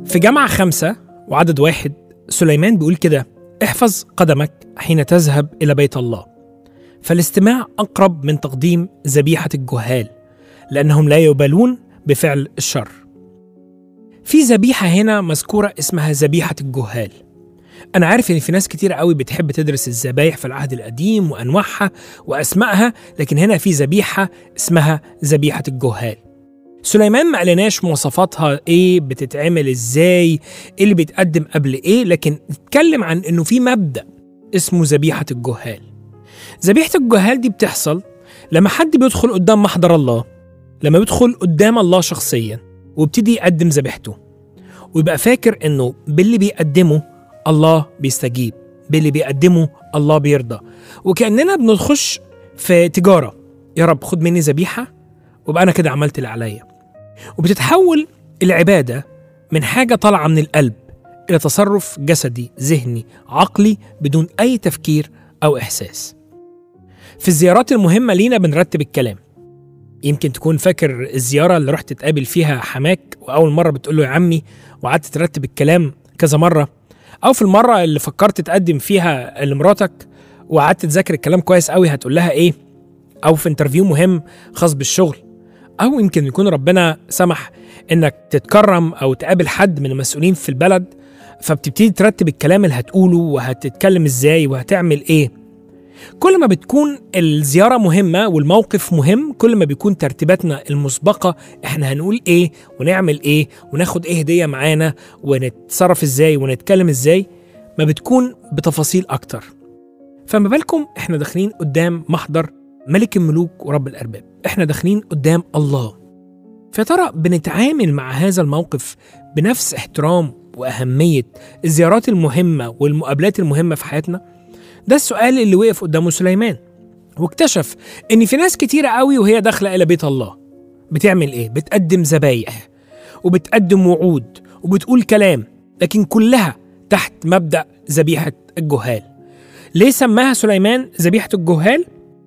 في جامعة 5 وعدد 1 سليمان بيقول كده: احفظ قدمك حين تذهب إلى بيت الله، فالاستماع أقرب من تقديم ذبيحة الجهال، لأنهم لا يبالون بفعل الشر. في ذبيحة هنا مذكورة اسمها ذبيحة الجهال. أنا عارف إن في ناس كتير قوي بتحب تدرس الذبايح في العهد القديم وأنواعها وأسمائها، لكن هنا في ذبيحة اسمها ذبيحة الجهال. سليمان ما قالناش مواصفاتها إيه، بتتعمل إزاي، إيه اللي بيتقدم قبل إيه، لكن اتكلم عن إنه في مبدأ اسمه ذبيحة الجهال. ذبيحة الجهال دي بتحصل لما حد بيدخل قدام محضر الله، لما بيدخل قدام الله شخصيا وابتدي يقدم ذبيحته، ويبقى فاكر إنه باللي بيقدمه الله بيستجيب، باللي بيقدمه الله بيرضى، وكأننا بنخش في تجارة: يا رب خد مني ذبيحة وبقى أنا كده عملت اللي عليا. وبتتحول العبادة من حاجة طالعة من القلب إلى تصرف جسدي ذهني عقلي بدون أي تفكير أو إحساس. في الزيارات المهمة لينا بنرتب الكلام. يمكن تكون فاكر الزيارة اللي رحت تقابل فيها حماك وأول مرة بتقول له يا عمي، وقعدت ترتب الكلام كذا مرة، أو في المرة اللي فكرت تقدم فيها لمراتك وقعدت تذاكر الكلام كويس قوي هتقول لها إيه، أو في انترفيو مهم خاص بالشغل، أو يمكن يكون ربنا سمح إنك تتكرم أو تقابل حد من المسؤولين في البلد، فبتبتدي ترتب الكلام اللي هتقوله وهتتكلم إزاي وهتعمل إيه. كل ما بتكون الزيارة مهمة والموقف مهم، كل ما بيكون ترتيباتنا المسبقة إحنا هنقول إيه ونعمل إيه وناخد إيه هدية معانا ونتصرف إزاي ونتكلم إزاي، ما بتكون بتفاصيل أكتر. فما بالكم إحنا داخلين قدام محضر ملك الملوك ورب الأرباب، إحنا داخلين قدام الله. فترى بنتعامل مع هذا الموقف بنفس احترام وأهمية الزيارات المهمة والمقابلات المهمة في حياتنا؟ ده السؤال اللي وقف قدامه سليمان، واكتشف إن في ناس كتيرة قوي وهي داخلة إلى بيت الله بتعمل إيه؟ بتقدم ذبايح وبتقدم وعود وبتقول كلام، لكن كلها تحت مبدأ ذبيحة الجهال. ليه سماها سليمان ذبيحة الجهال؟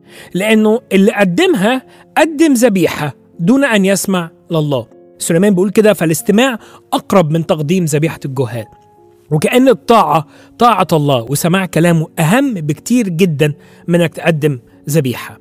لأنه اللي قدمها قدم ذبيحة دون أن يسمع لله. سليمان بيقول كده: فالاستماع أقرب من تقديم ذبيحة الجهال. وكأن الطاعة طاعة الله وسماع كلامه أهم بكتير جدا من أنك تقدم ذبيحة.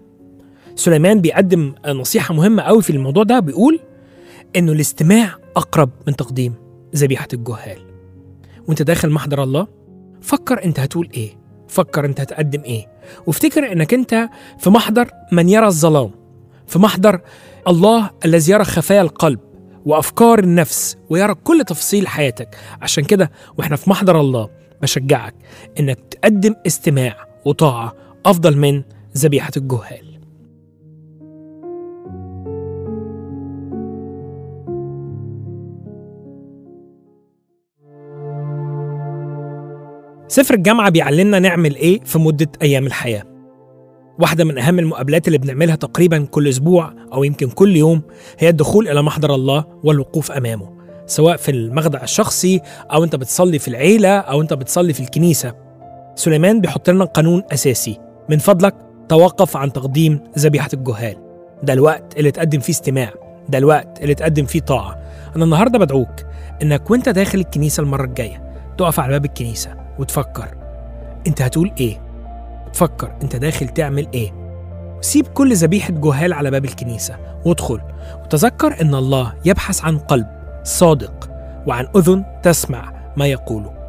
سليمان بيقدم نصيحة مهمة قوي في الموضوع ده، بيقول إنه الاستماع أقرب من تقديم ذبيحة الجهال. وانت داخل محضر الله فكر انت هتقول ايه، فكر انت هتقدم ايه، وافتكر انك انت في محضر من يرى الظلام، في محضر الله الذي يرى خفايا القلب وأفكار النفس ويرى كل تفصيل حياتك. عشان كده وإحنا في محضر الله بشجعك إنك تقدم استماع وطاعة أفضل من ذبيحة الجهال. سفر الجامعة بيعلمنا نعمل إيه في مدة أيام الحياة. واحدة من أهم المقابلات اللي بنعملها تقريبا كل أسبوع أو يمكن كل يوم هي الدخول إلى محضر الله والوقوف أمامه، سواء في المخدع الشخصي أو أنت بتصلي في العيلة أو أنت بتصلي في الكنيسة. سليمان بيحط لنا قانون أساسي: من فضلك توقف عن تقديم ذبيحة الجهال. ده الوقت اللي تقدم فيه استماع، ده الوقت اللي تقدم فيه طاعة. أنا النهاردة بدعوك إنك وأنت داخل الكنيسة المرة الجاية تقف على باب الكنيسة وتفكر أنت هتقول إيه، تفكر أنت داخل تعمل إيه. سيب كل ذبيحة جهال على باب الكنيسة وادخل، وتذكر أن الله يبحث عن قلب صادق وعن أذن تسمع ما يقوله.